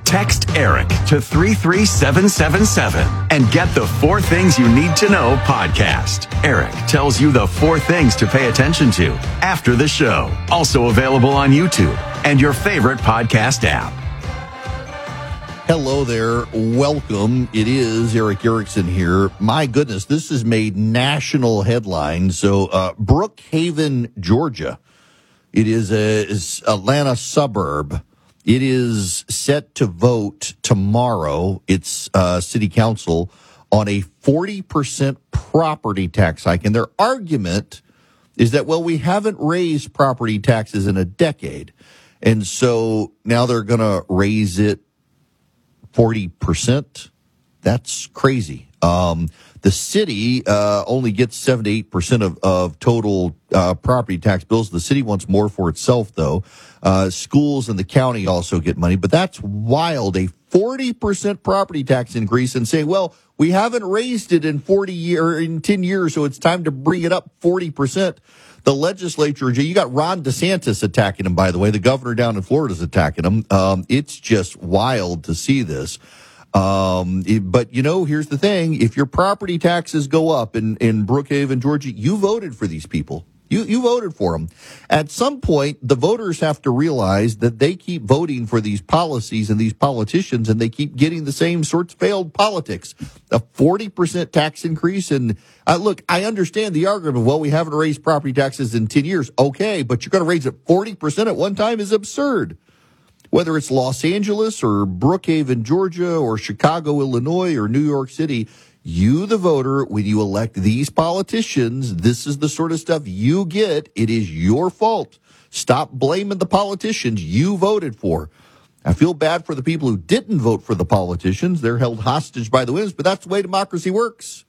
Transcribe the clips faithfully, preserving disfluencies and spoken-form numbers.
Text ERIC to three three seven seven seven and get the Four Things You Need to Know podcast. ERIC tells you the four things to pay attention to after the show. Also available on YouTube and your favorite podcast app. Hello there. Welcome. It is Eric Erickson here. My goodness, this has made national headlines. So, uh, Brookhaven, Georgia. It is a is Atlanta suburb. It is set to vote tomorrow. It's uh, city council on a forty percent property tax hike. And their argument is that, well, we haven't raised property taxes in a decade. And so now they're going to raise it forty percent. That's crazy. Um, the city uh, only gets seventy-eight percent of, of total uh, property tax bills. The city wants more for itself, though. Uh, schools and the county also get money. But that's wild, a forty percent property tax increase, and say, well, we haven't raised it in forty year, in ten years, so it's time to bring it up forty percent. The legislature, you got Ron DeSantis attacking him, by the way. The governor down in Florida is attacking him. Um, it's just wild to see this. Um, it, but, you know, here's the thing. If your property taxes go up in, in Brookhaven, Georgia, you voted for these people. You, you voted for them. At some point, the voters have to realize that they keep voting for these policies and these politicians, and they keep getting the same sorts of failed politics. A forty percent tax increase. And uh, look, I understand the argument, well, we haven't raised property taxes in ten years. Okay, but you're going to raise it forty percent at one time is absurd. Whether it's Los Angeles or Brookhaven, Georgia, or Chicago, Illinois, or New York City, you, the voter, when you elect these politicians, this is the sort of stuff you get. It is your fault. Stop blaming the politicians you voted for. I feel bad for the people who didn't vote for the politicians. They're held hostage by the winds, but that's the way democracy works.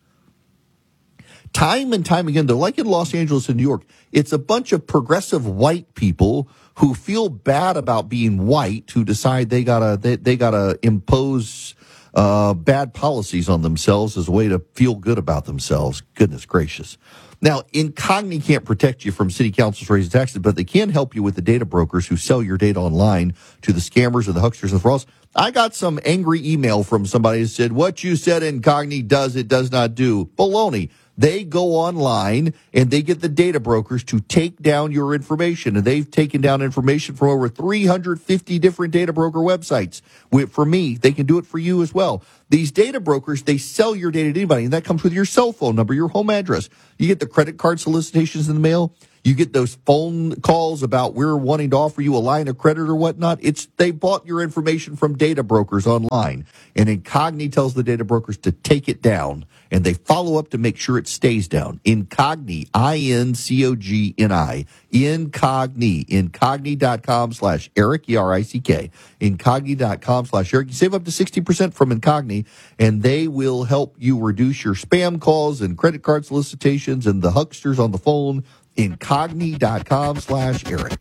Time and time again, though, like in Los Angeles and New York, it's a bunch of progressive white people who feel bad about being white, who decide they gotta they, they gotta impose uh, bad policies on themselves as a way to feel good about themselves. Goodness gracious. Now, Incogni can't protect you from city councils raising taxes, but they can help you with the data brokers who sell your data online to the scammers and the hucksters and the frauds. I got some angry email from somebody who said, what you said Incogni does, it does not do. Baloney. They go online and they get the data brokers to take down your information. And they've taken down information from over three hundred fifty different data broker websites. For me, they can do it for you as well. These data brokers, they sell your data to anybody, and that comes with your cell phone number, your home address. You get the credit card solicitations in the mail. You get those phone calls about we're wanting to offer you a line of credit or whatnot. It's they bought your information from data brokers online. And Incogni tells the data brokers to take it down. And they follow up to make sure it stays down. Incogni, I N C O G N I. Incogni. Incogni.com slash Eric, E R I C K. Incogni.com slash Eric. You save up to sixty percent from Incogni, and they will help you reduce your spam calls and credit card solicitations and the hucksters on the phone. Incogni.com slash Eric.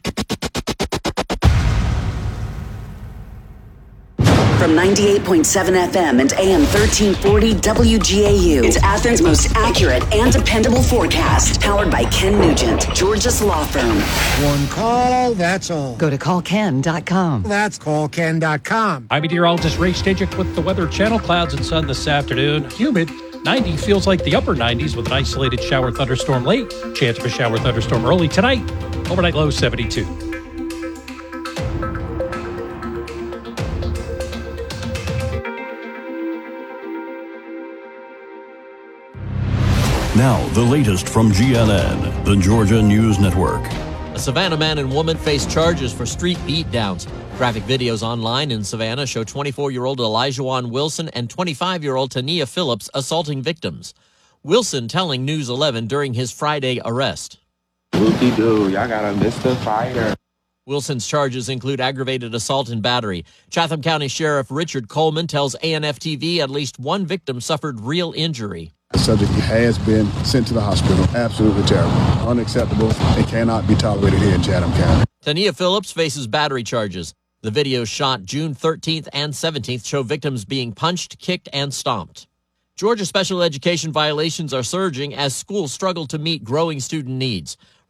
From ninety-eight point seven F M and A M thirteen forty W G A U. It's Athens' most accurate and dependable forecast. Powered by Ken Nugent, Georgia's law firm. One call, that's all. Go to call ken dot com. That's call ken dot com. I'm meteorologist Ray Stajic with the Weather Channel. Clouds and sun this afternoon. Humid. ninety feels like the upper nineties with an isolated shower thunderstorm late. Chance of a shower thunderstorm early tonight. Overnight low seventy-two. Now, the latest from G N N, the Georgia News Network. A Savannah man and woman face charges for street beatdowns. Graphic videos online in Savannah show twenty-four-year-old Elijahwan Wilson and twenty-five-year-old Tania Phillips assaulting victims. Wilson telling News eleven during his Friday arrest. Whoopie-doo, y'all gotta miss the fire. Wilson's charges include aggravated assault and battery. Chatham County Sheriff Richard Coleman tells A N F T V at least one victim suffered real injury. The subject has been sent to the hospital. Absolutely terrible. Unacceptable. It cannot be tolerated here in Chatham County. Tania Phillips faces battery charges. The videos shot June thirteenth and seventeenth show victims being punched, kicked, and stomped. Georgia special education violations are surging as schools struggle to meet growing student needs.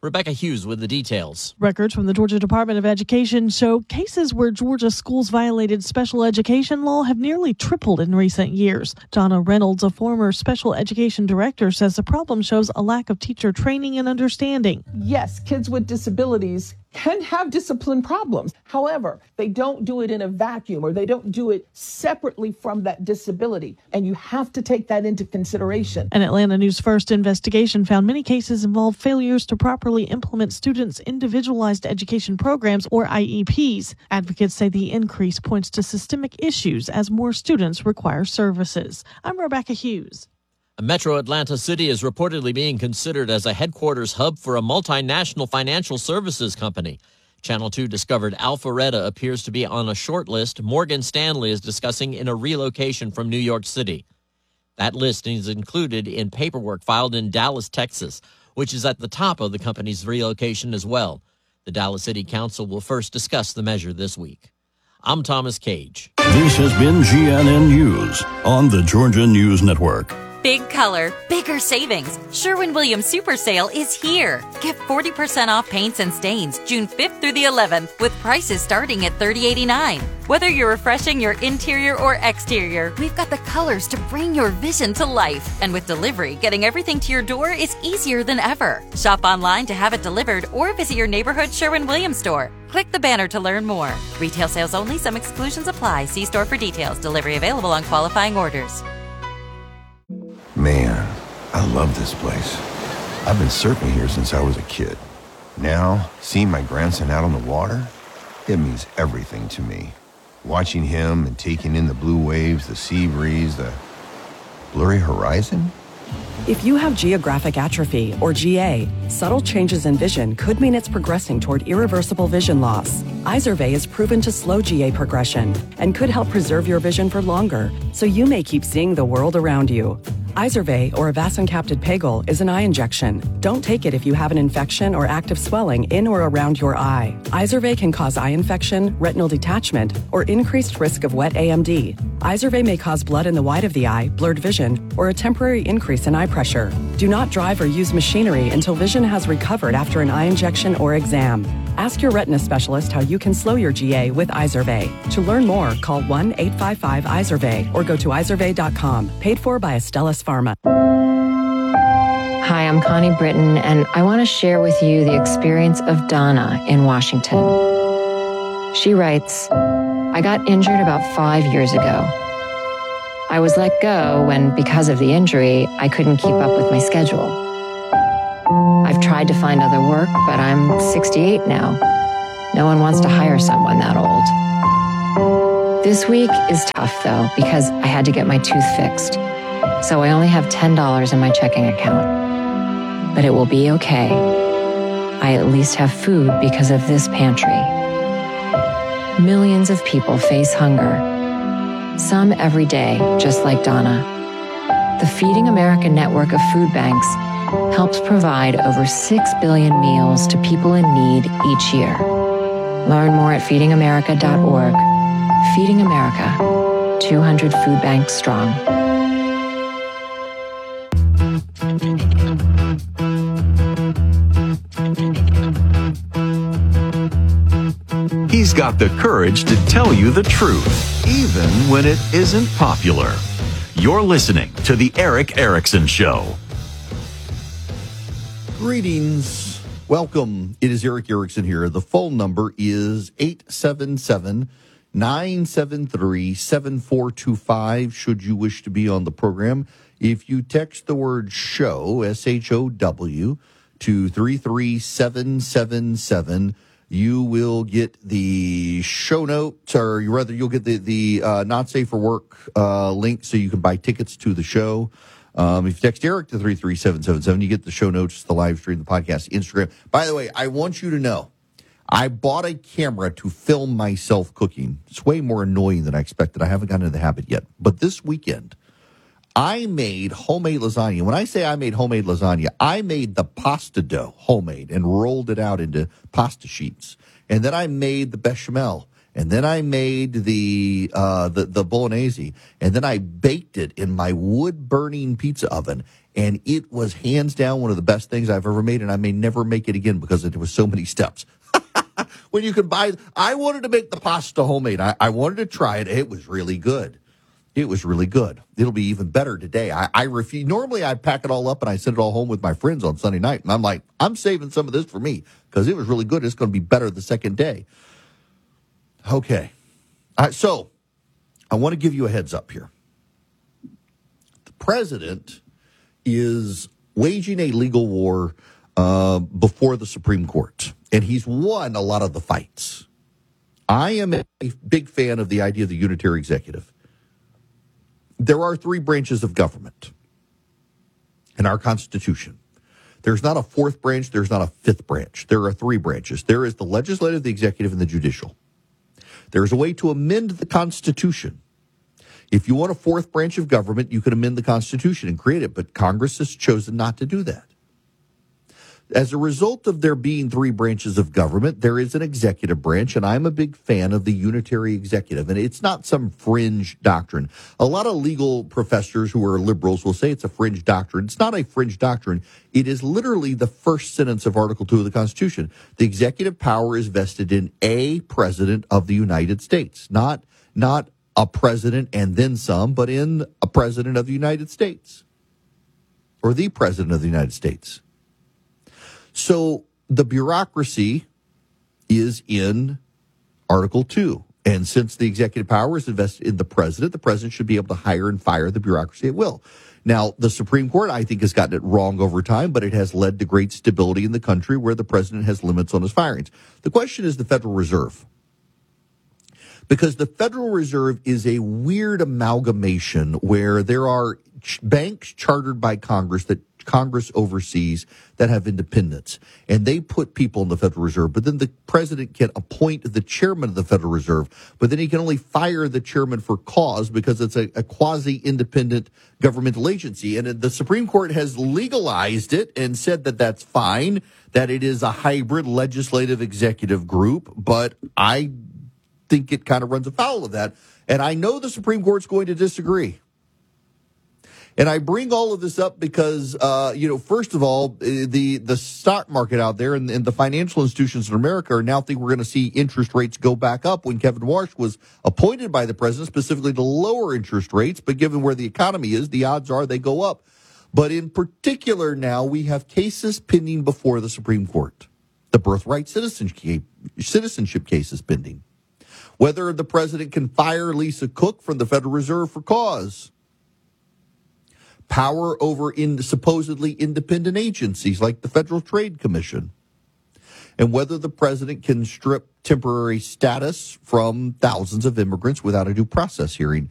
Rebecca Hughes with the details. Records from the Georgia Department of Education show cases where Georgia schools violated special education law have nearly tripled in recent years. Donna Reynolds, a former special education director, says the problem shows a lack of teacher training and understanding. Yes, kids with disabilities can have discipline problems. However, they don't do it in a vacuum, or they don't do it separately from that disability. And you have to take that into consideration. An Atlanta News First investigation found many cases involve failures to properly implement students' individualized education programs, or I E Ps. Advocates say the increase points to systemic issues as more students require services. I'm Rebecca Hughes. Metro Atlanta City is reportedly being considered as a headquarters hub for a multinational financial services company. Channel two discovered Alpharetta appears to be on a short list Morgan Stanley is discussing in a relocation from New York City. That list is included in paperwork filed in Dallas, Texas, which is at the top of the company's relocation as well. The Dallas City Council will first discuss the measure this week. I'm Thomas Cage. This has been G N N News on the Georgia News Network. Big color, bigger savings. Sherwin-Williams Super Sale is here. Get forty percent off paints and stains June fifth through the eleventh with prices starting at thirty eighty-nine. Whether you're refreshing your interior or exterior, we've got the colors to bring your vision to life. And with delivery, getting everything to your door is easier than ever. Shop online to have it delivered or visit your neighborhood Sherwin-Williams store. Click the banner to learn more. Retail sales only. Some exclusions apply. See store for details. Delivery available on qualifying orders. Man, I love this place. I've been surfing here since I was a kid. Now, seeing my grandson out on the water, it means everything to me. Watching him and taking in the blue waves, the sea breeze, the blurry horizon. If you have geographic atrophy, or G A, subtle changes in vision could mean it's progressing toward irreversible vision loss. Izervay is proven to slow G A progression and could help preserve your vision for longer, so you may keep seeing the world around you. Izervay, or avacincaptad pegol, is an eye injection. Don't take it if you have an infection or active swelling in or around your eye. Izervay can cause eye infection, retinal detachment, or increased risk of wet A M D. Izervay may cause blood in the white of the eye, blurred vision, or a temporary increase in eye pressure. Do not drive or use machinery until vision has recovered after an eye injection or exam. Ask your retina specialist how you can slow your G A with Izervay. To learn more, call one eight five five Izervay or go to izervay dot com. Paid for by Astellas Pharma. Hi, I'm Connie Britton, and I want to share with you the experience of Donna in Washington. She writes, I got injured about five years ago. I was let go when, because of the injury, I couldn't keep up with my schedule. I've tried to find other work, but I'm sixty-eight now. No one wants to hire someone that old. This week is tough, though, because I had to get my tooth fixed. So I only have ten dollars in my checking account. But it will be okay. I at least have food because of this pantry. Millions of people face hunger. Some every day, just like Donna. The Feeding America network of food banks helps provide over six billion meals to people in need each year. Learn more at feeding america dot org. Feeding America, two hundred food banks strong. He's got the courage to tell you the truth, even when it isn't popular. You're listening to The Erick Erickson Show. Greetings. Welcome. It is Erick Erickson here. The phone number is eight seven seven, nine seven three, seven four two five should you wish to be on the program. If you text the word show, S H O W, to three three seven seven seven, you will get the show notes, or rather you'll get the, the uh, Not Safe for Work uh, link so you can buy tickets to the show. Um, if you text Eric to three three seven seven seven, you get the show notes, the live stream, the podcast, Instagram. By the way, I want you to know, I bought a camera to film myself cooking. It's way more annoying than I expected. I haven't gotten into the habit yet. But this weekend, I made homemade lasagna. When I say I made homemade lasagna, I made the pasta dough homemade and rolled it out into pasta sheets. And then I made the bechamel. And then I made the, uh, the the bolognese, and then I baked it in my wood-burning pizza oven, and it was hands down one of the best things I've ever made, and I may never make it again because there was so many steps. When you could buy, I wanted to make the pasta homemade. I, I wanted to try it. It was really good. It was really good. It'll be even better today. I, I refuse. Normally, I pack it all up and I send it all home with my friends on Sunday night. And I'm like, I'm saving some of this for me because it was really good. It's going to be better the second day. Okay. All right, so I want to give you a heads up here. The president is waging a legal war uh, before the Supreme Court, and he's won a lot of the fights. I am a big fan of the idea of the unitary executive. There are three branches of government in our Constitution. There's not a fourth branch. There's not a fifth branch. There are three branches. There is the legislative, the executive, and the judicial. There's a way to amend the Constitution. If you want a fourth branch of government, you can amend the Constitution and create it, but Congress has chosen not to do that. As a result of there being three branches of government, there is an executive branch, and I'm a big fan of the unitary executive. And it's not some fringe doctrine. A lot of legal professors who are liberals will say it's a fringe doctrine. It's not a fringe doctrine. It is literally the first sentence of Article two of the Constitution. The executive power is vested in a president of the United States, not, not a president and then some, but in a president of the United States or the president of the United States. So the bureaucracy is in Article two. And since the executive power is invested in the president, the president should be able to hire and fire the bureaucracy at will. Now, the Supreme Court, I think, has gotten it wrong over time, but it has led to great stability in the country where the president has limits on his firings. The question is the Federal Reserve. Because the Federal Reserve is a weird amalgamation where there are ch- banks chartered by Congress that Congress oversees that have independence, and they put people in the Federal Reserve, but then the president can appoint the chairman of the Federal Reserve, but then he can only fire the chairman for cause because it's a, a quasi-independent governmental agency. And the Supreme Court has legalized it and said that that's fine, that it is a hybrid legislative executive group, but I think it kind of runs afoul of that. And I know the Supreme Court's going to disagree. And I bring all of this up because, uh, you know, first of all, the the stock market out there and, and the financial institutions in America are now think we're going to see interest rates go back up when Kevin Warsh was appointed by the president specifically to lower interest rates. But given where the economy is, the odds are they go up. But in particular now, we have cases pending before the Supreme Court. The birthright citizenship, citizenship case is pending. Whether the president can fire Lisa Cook from the Federal Reserve for cause. Power over in supposedly independent agencies like the Federal Trade Commission, and whether the president can strip temporary status from thousands of immigrants without a due process hearing.